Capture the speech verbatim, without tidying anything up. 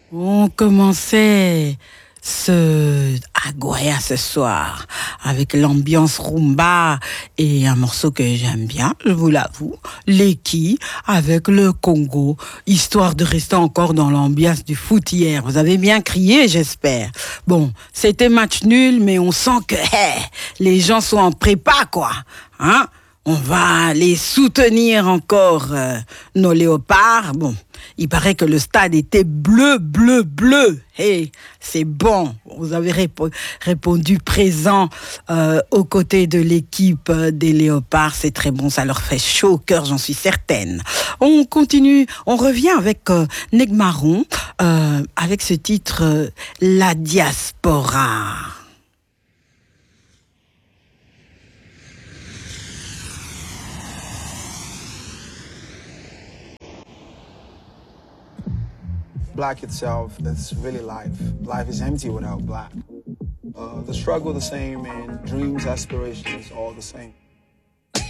On commençait ce Aguaya ce soir avec l'ambiance rumba et un morceau que j'aime bien, je vous l'avoue, Leki avec le Congo, histoire de rester encore dans l'ambiance du foot hier. Vous avez bien crié, j'espère. Bon, c'était match nul, mais on sent que hey, les gens sont en prépa, quoi. Hein? On va les soutenir encore, euh, nos léopards. Bon, il paraît que le stade était bleu, bleu, bleu. Hey, c'est bon. Vous avez répo- répondu présent euh, aux côtés de l'équipe euh, des léopards. C'est très bon, ça leur fait chaud au cœur, j'en suis certaine. On continue, on revient avec euh, Negmaron, euh, avec ce titre euh, La diaspora. Black itself, that's really life. Life is empty without black. Uh, the struggle the same and dreams, aspirations, all the same.